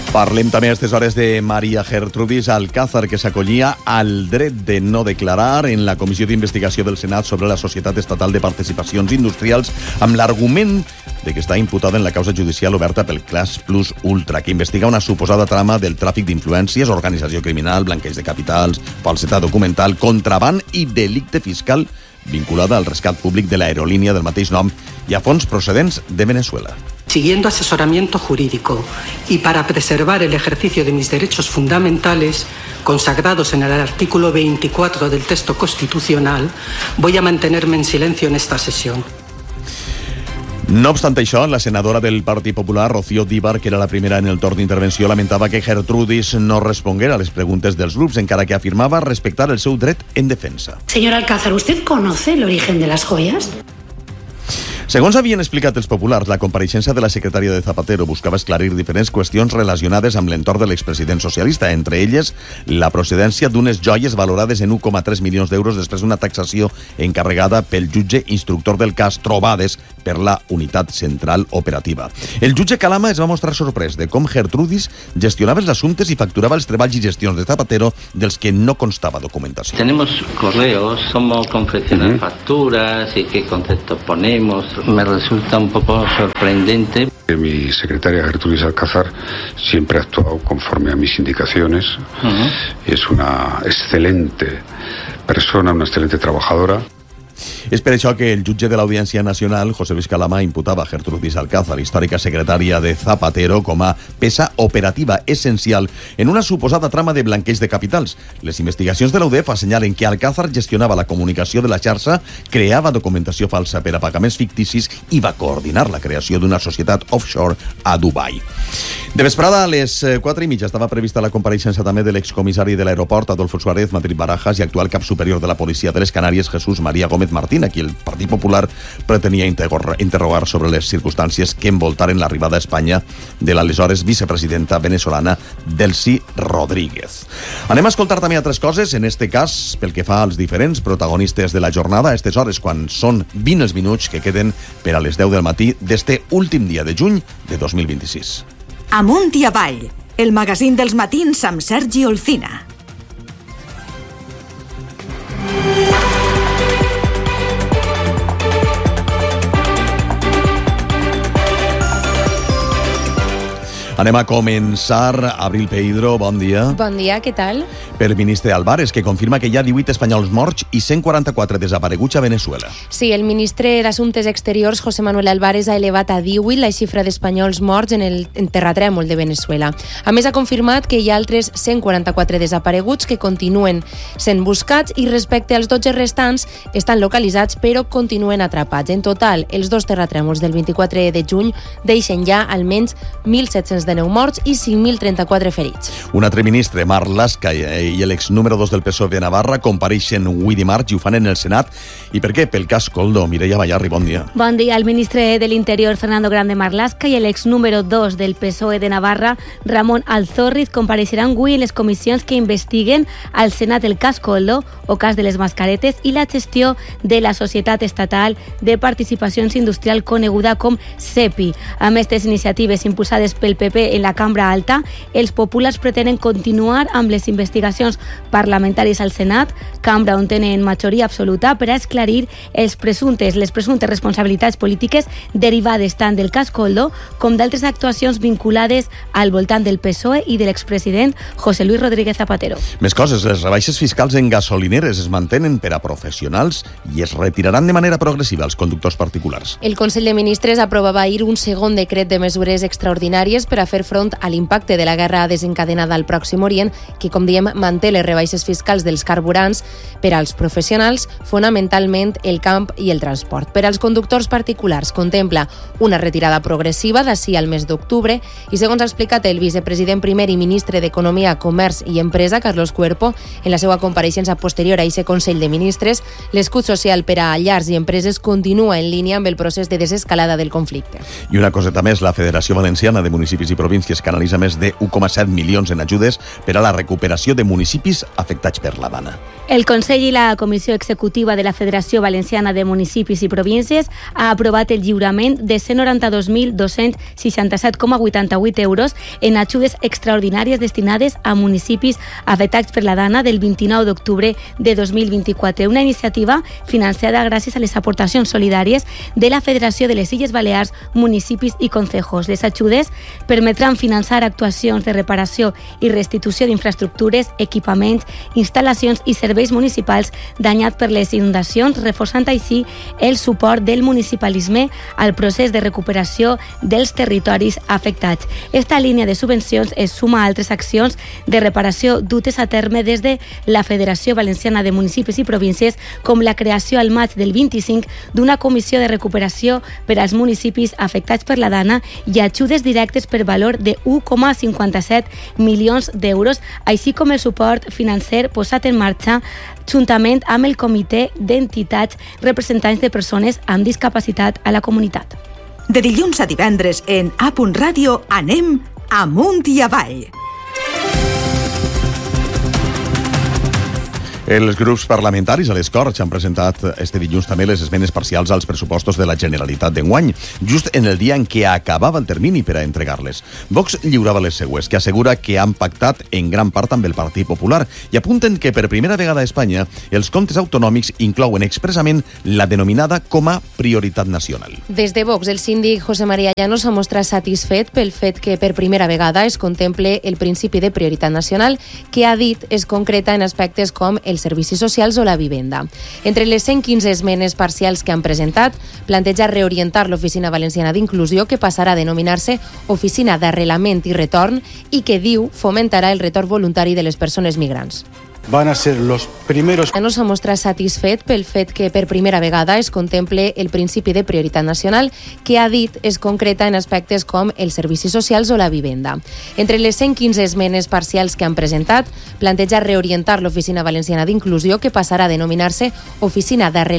Parlem també a aquestes hores de María Gertrudis Alcázar, que s'acollia al dret de no declarar en la Comissió d'Investigació del Senat sobre la Societat Estatal de Participacions Industrials, amb l'argument de que està imputada en la causa judicial oberta pel cas Plus Ultra, que investiga una suposada trama del tràfic d'influències, organització criminal, blanqueig de capitals, falsetat documental, contraban i delicte fiscal vinculada al rescat públic de l'aerolínia del mateix nom i a fons procedents de Venezuela. Siguiendo asesoramiento jurídico y para preservar el ejercicio de mis derechos fundamentales, consagrados en el artículo 24 del texto constitucional, voy a mantenerme en silencio en esta sesión. No obstant això, la senadora del Partit Popular, Rocío Díbar, que era la primera en el torn d'intervenció, lamentava que Gertrudis no responguera a les preguntes dels grups, encara que afirmava respectar el seu dret en defensa. Señor Alcázar, ¿usted conoce el origen de las joyas? Segons havien explicat els populars, la compareixença de la secretària de Zapatero buscava esclarir diferents qüestions relacionades amb l'entorn de l'expresident socialista, entre elles la procedència d'unes joies valorades en 1,3 milions d'euros després d'una taxació encarregada pel jutge instructor del cas, trobades per la Unitat Central Operativa. El jutge Calama es va mostrar sorprès de com Gertrudis gestionava els assumptes i facturava els treballs i gestions de Zapatero dels que no constava documentació. Tenemos correos, cómo confeccionar facturas y qué conceptos ponemos. Me resulta un poco sorprendente. Mi secretaria Gertrudis Alcázar siempre ha actuado conforme a mis indicaciones. Es una excelente persona, una excelente trabajadora. És per això que el jutge de l'Audiència Nacional, José Luis Calama, imputava a Gertrudis Alcázar, històrica secretària de Zapatero, com a peça operativa essencial en una suposada trama de blanqueig de capitals. Les investigacions de l'UDEF assenyalen que Alcázar gestionava la comunicació de la xarxa, creava documentació falsa per a pagaments ficticis i va coordinar la creació d'una societat offshore a Dubai. De vesprada, a les 4:30, estava prevista la compareixença també de l'excomissari de l'aeroport, Adolfo Suárez Madrid Barajas, i actual cap superior de la policia de les Canàries, Jesús María Gómez Martín, a qui el Partit Popular pretenia interrogar sobre les circumstàncies que envoltaren l'arribada a Espanya de l'aleshores vicepresidenta venezolana Delcy Rodríguez. Anem a escoltar també altres coses, en este cas, pel que fa als diferents protagonistes de la jornada, a aquestes hores, quan són 20 els minuts que queden per a les 10 del matí d'este últim dia de juny de 2026. Amunt i avall, el magazín dels matins amb Sergi Olcina. Anem a començar. Abril Peidro, bon dia. Bon dia, què tal? Per ministre Álvarez, que confirma que hi ha 18 espanyols morts i 144 desapareguts a Venezuela. Sí, el ministre d'Assumptes Exteriors, José Manuel Álvarez, ha elevat a 18 la xifra d'espanyols morts en el terratrèmol de Venezuela. A més, ha confirmat que hi ha altres 144 desapareguts que continuen sent buscats i respecte als 12 restants estan localitzats però continuen atrapats. En total, els dos terratrèmols del 24 de juny deixen ja almenys 1.709 morts i 5.034 ferits. Un altre ministre, Marc Lasca, i l'ex número 2 del PSOE de Navarra compareixen avui dimarts i ho fan en el Senat. I per què? Pel cas Koldo. Mireia Ballarri, bon dia. Bon dia. El ministre de l'Interior, Fernando Grande Marlaska, i l'ex número 2 del PSOE de Navarra, Ramon Alzorriz, compareixeran avui en les comissions que investiguen al Senat el cas Koldo o cas de les mascaretes i la gestió de la Societat Estatal de Participacions Industrial coneguda com SEPI. Amb aquestes iniciatives impulsades pel PP en la Cambra Alta, els populars pretenen continuar amb les investigacions parlamentàries al Senat, cambra on tenen majoria absoluta, per a esclarir les presumptes responsabilitats polítiques derivades tant del cas Koldo com d'altres actuacions vinculades al voltant del PSOE i de l'expresident José Luis Rodríguez Zapatero. Més coses, les rebaixes fiscals en gasolineres es mantenen per a professionals i es retiraran de manera progressiva als conductors particulars. El Consell de Ministres aprovava ahir un segon decret de mesures extraordinàries per a fer front a l'impacte de la guerra desencadenada al Pròxim Orient, que, com diem, manté les rebaixes fiscals dels carburants per als professionals, fonamentalment el camp i el transport. Per als conductors particulars contempla una retirada progressiva d'ací al mes d'octubre i, segons ha explicat el vicepresident primer i ministre d'Economia, Comerç i Empresa, Carlos Cuerpo, en la seva compareixença posterior a aquest Consell de Ministres, l'escut social per a llars i empreses continua en línia amb el procés de desescalada del conflicte. I una coseta més, la Federació Valenciana de Municipis i Províncies canalitza més de 1,7 milions en ajudes per a la recuperació de municipis afectats per la Dana. El Consell i la Comissió Executiva de la Federació Valenciana de Municipis i Províncies ha aprovat el lliurament de 192.267,88 euros en ajudes extraordinàries destinades a municipis afectats per la Dana del 29 d'octubre de 2024. Una iniciativa financiada gràcies a les aportacions solidàries de la Federació de les Illes Balears, municipis i concejos. Les ajudes permetran finançar actuacions de reparació i restitució d'infraestructures, equipaments, instal·lacions i serveis municipals danyats per les inundacions, reforçant així el suport del municipalisme al procés de recuperació dels territoris afectats. Esta línia de subvencions es suma a altres accions de reparació dutes a terme des de la Federació Valenciana de Municipis i Províncies, com la creació al maig del 25 d'una comissió de recuperació per als municipis afectats per la Dana i ajudes directes per valor de 1,57 milions d'euros, així com el suport financer posat en marxa juntament amb el Comitè d'Entitats representants de persones amb discapacitat a la comunitat. De dilluns a divendres en A.Radio anem amunt i avall. Els grups parlamentaris a les Corts han presentat este dilluns també les esmenes parcials als pressupostos de la Generalitat d'enguany, just en el dia en què acabava el termini per a entregar-les. Vox lliurava les següents, que assegura que han pactat en gran part amb el Partit Popular i apunten que per primera vegada a Espanya els comptes autonòmics inclouen expressament la denominada com a prioritat nacional. Des de Vox, el síndic José María Llanos s'ha mostrat satisfet pel fet que per primera vegada es contemple el principi de prioritat nacional, que ha dit es concreta en aspectes com els servicis socials o la vivenda. Entre les 115 esmenes parcials que han presentat, planteja reorientar l'Oficina Valenciana d'Inclusió, que passarà a denominar-se Oficina d'Arrelament i Retorn, i que diu fomentarà el retorn voluntari de les persones migrants. Van a ser los primeros. No s'ha mostrat satisfet pel fet que per primera vegada es contemple el principi de prioritat nacional, que ha dit es concreta en aspectes com els servicis socials o la vivenda. Entre les 115 esmenes parcials que han presentat, planteja reorientar l'Oficina Valenciana d'Inclusió, que passarà a denominar-se Oficina d'Arrelament